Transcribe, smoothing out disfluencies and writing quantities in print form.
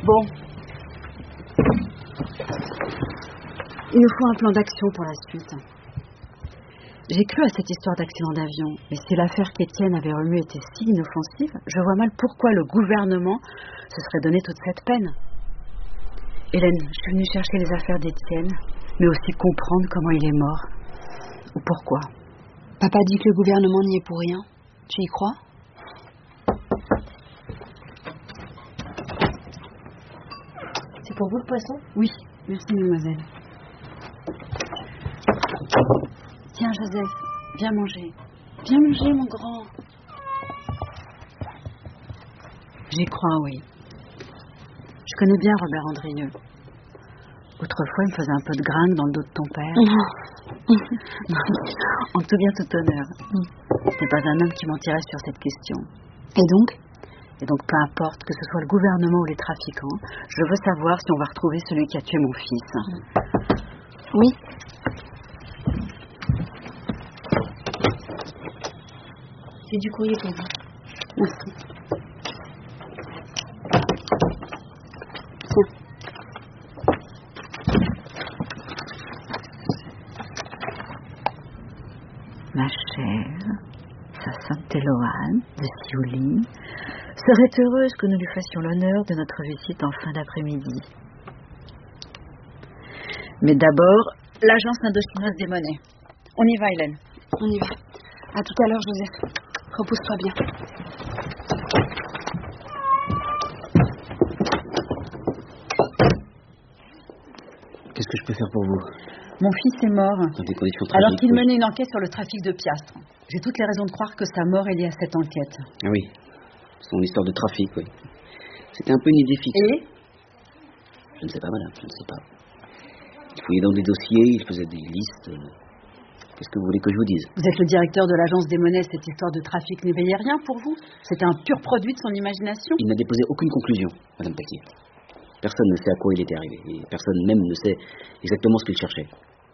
Bon. Il nous faut un plan d'action pour la suite. J'ai cru à cette histoire d'accident d'avion, mais si l'affaire qu'Étienne avait remuée était si inoffensive, je vois mal pourquoi le gouvernement se serait donné toute cette peine. Hélène, je suis venue chercher les affaires d'Étienne, mais aussi comprendre comment il est mort. Ou pourquoi. Papa dit que le gouvernement n'y est pour rien. Tu y crois? C'est pour vous le poisson? Oui, merci mademoiselle. Tiens Joseph, viens manger. Viens manger mon grand. J'y crois, oui. Je connais bien Robert Andrieux. Autrefois, il me faisait un peu de gringue dans le dos de ton père. En tout bien, tout honneur. Ce n'est pas un homme qui mentirait sur cette question. Et donc, peu importe que ce soit le gouvernement ou les trafiquants, je veux savoir si on va retrouver celui qui a tué mon fils. Oui. C'est du courrier pour vous. Merci. Ma chère, sa sainte Éloane de Siouli serait heureuse que nous lui fassions l'honneur de notre visite en fin d'après-midi. Mais d'abord, l'agence indochinoise des monnaies. On y va, Hélène. On y va. À tout à l'heure, Joseph. Repose-toi bien. Qu'est-ce que je peux faire pour vous? Mon fils est mort. Dans des conditions tragiques. Alors qu'il menait une enquête sur le trafic de piastres. J'ai toutes les raisons de croire que sa mort est liée à cette enquête. Ah oui. Son histoire de trafic, oui. C'était un peu une idée fixe. Et? Je ne sais pas, madame, je ne sais pas. Il fouillait dans des dossiers, il faisait des listes. Qu'est-ce que vous voulez que je vous dise? Vous êtes le directeur de l'agence des monnaies. Cette histoire de trafic n'éveillait rien pour vous? C'était un pur produit de son imagination? Il n'a déposé aucune conclusion, madame Taquier. Personne ne sait à quoi il était arrivé. Et personne même ne sait exactement ce qu'il cherchait.